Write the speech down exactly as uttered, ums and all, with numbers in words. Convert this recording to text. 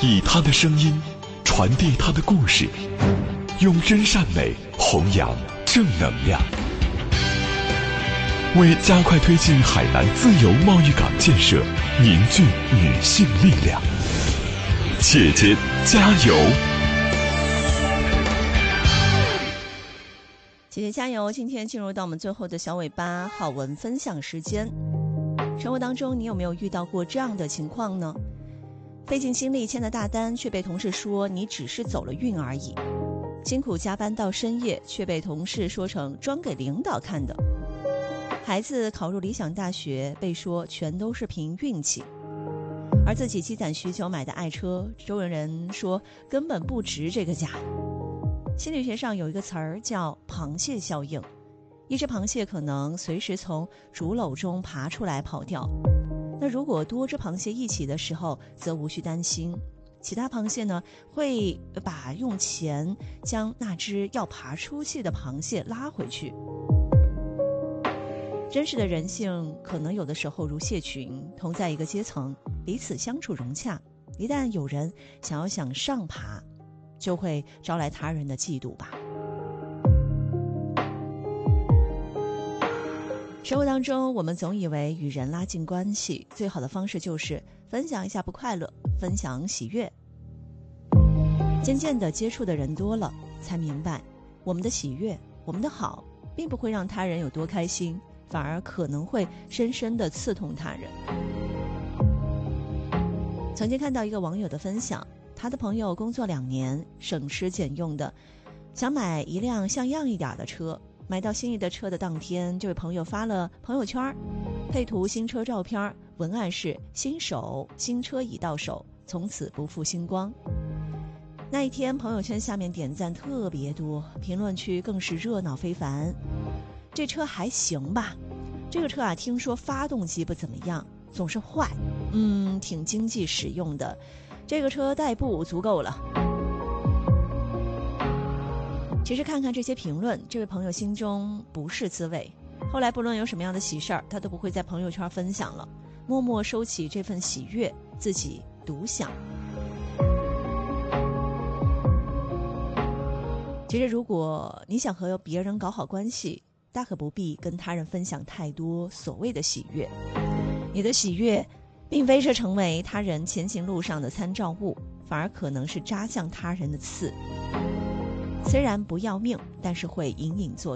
以他的声音传递他的故事，用真善美弘扬正能量，为加快推进海南自由贸易港建设凝聚女性力量。姐姐加油！ 姐姐加油！今天进入到我们最后的小尾巴好文分享时间。生活当中你有没有遇到过这样的情况呢？费尽心力签的大单，却被同事说你只是走了运而已；辛苦加班到深夜，却被同事说成装给领导看的；孩子考入理想大学，被说全都是凭运气；而自己积攒许久买的爱车，周围人说根本不值这个价。心理学上有一个词儿叫螃蟹效应，一只螃蟹可能随时从竹篓中爬出来跑掉，那如果多只螃蟹一起的时候，则无需担心，其他螃蟹呢会把用钱将那只要爬出去的螃蟹拉回去。真实的人性可能有的时候如蟹群，同在一个阶层，彼此相处融洽，一旦有人想要向上爬，就会招来他人的嫉妒吧。生活当中，我们总以为与人拉近关系，最好的方式就是分享一下不快乐，分享喜悦。渐渐的接触的人多了，才明白我们的喜悦，我们的好，并不会让他人有多开心，反而可能会深深的刺痛他人。曾经看到一个网友的分享，他的朋友工作两年，省吃俭用的想买一辆像样一点的车，买到心仪的车的当天，这位朋友发了朋友圈，配图新车照片，文案是新手新车已到手，从此不负星光。那一天朋友圈下面点赞特别多，评论区更是热闹非凡。这车还行吧，这个车啊，听说发动机不怎么样，总是坏，嗯，挺经济实用的，这个车代步足够了。其实看看这些评论，这位朋友心中不是滋味。后来不论有什么样的喜事儿，他都不会在朋友圈分享了，默默收起这份喜悦，自己独享。其实如果你想和别人搞好关系，大可不必跟他人分享太多所谓的喜悦。你的喜悦并非是成为他人前行路上的参照物，反而可能是扎向他人的刺。虽然不要命，但是会隐隐作